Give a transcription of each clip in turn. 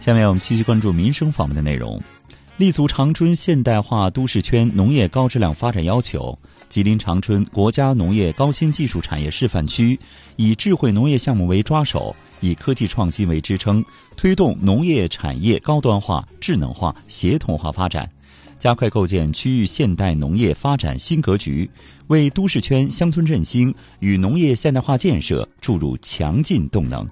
下面我们继续关注民生方面的内容。立足长春现代化都市圈农业高质量发展要求，吉林长春国家农业高新技术产业示范区以智慧农业项目为抓手，以科技创新为支撑，推动农业产业高端化、智能化、协同化发展，加快构建区域现代农业发展新格局，为都市圈乡村振兴与农业现代化建设注入强劲动能。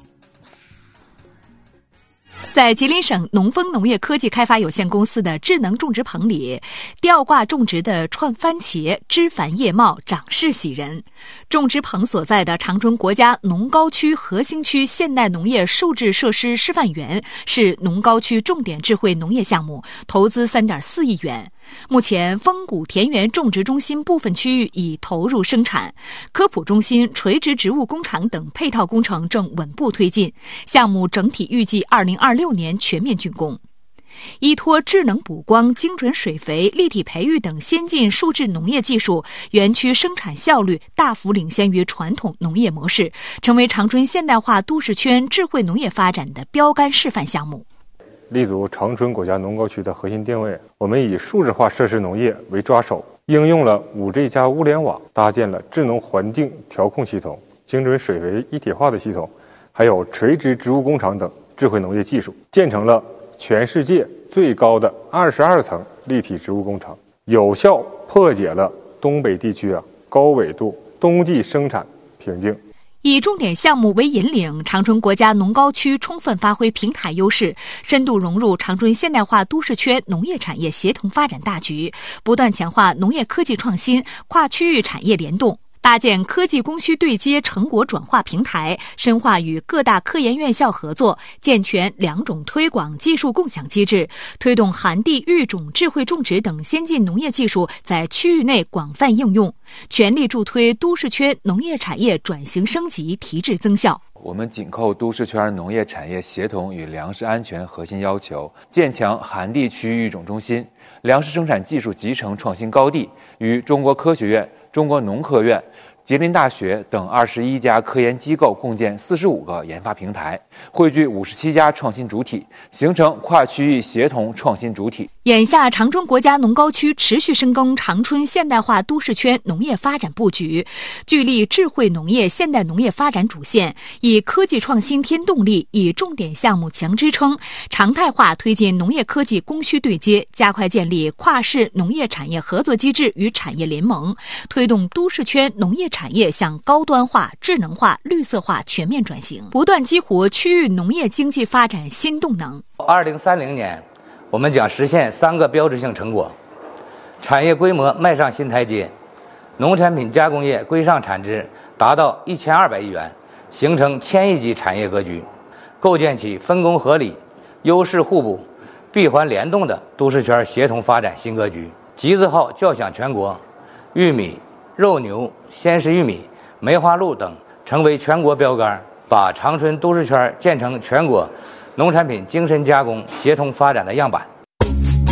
在吉林省农丰农业科技开发有限公司的智能种植棚里，吊挂种植的串番茄枝繁叶茂，长势喜人。种植棚所在的长春国家农高区核心区现代农业受制设施示范园是农高区重点智慧农业项目，投资3.4亿元。目前丰谷田园种植中心部分区域已投入生产，科普中心、垂直植物工厂等配套工程正稳步推进，项目整体预计2026年全面竣工。依托智能补光、精准水肥、立体培育等先进数字农业技术，园区生产效率大幅领先于传统农业模式，成为长春现代化都市圈智慧农业发展的标杆示范项目。 立足长春国家农高区的核心定位，我们以数字化设施农业为抓手，应用了 5G 加物联网，搭建了智能环境调控系统、精准水肥一体化的系统，还有垂直植物工厂等智慧农业技术，建成了全世界最高的22层立体植物工厂，有效破解了东北地区高纬度冬季生产瓶颈。 以重点项目为引领，长春国家农高区充分发挥平台优势，深度融入长春现代化都市圈农业产业协同发展大局，不断强化农业科技创新、跨区域产业联动，搭建科技供需对接成果转化平台，深化与各大科研院校合作，健全两种推广技术共享机制，推动寒地育种、智慧种植等先进农业技术在区域内广泛应用，全力助推都市圈农业产业转型升级、提质增效。 我们紧扣都市圈农业产业协同与粮食安全核心要求，建强寒地区域育种中心、粮食生产技术集成创新高地，与中国科学院、中国农科院、吉林大学等21家科研机构共建45个研发平台，汇聚57家创新主体，形成跨区域协同创新主体。 眼下，长春国家农高区持续深耕长春现代化都市圈农业发展布局，聚力智慧农业、现代农业发展主线，以科技创新添动力，以重点项目强支撑，常态化推进农业科技供需对接，加快建立跨市农业产业合作机制与产业联盟，推动都市圈农业产业向高端化、智能化、绿色化全面转型，不断激活区域农业经济发展新动能。 2030年，我们将实现3个标志性成果：产业规模迈上新台阶，农产品加工业规上产值达到1200亿元，形成1000亿级产业格局，构建起分工合理、优势互补、闭环联动的都市圈协同发展新格局。集字号叫响全国，玉米、肉牛、鲜食玉米、梅花鹿等成为全国标杆，把长春都市圈建成全国农产品精深加工协同发展的样板。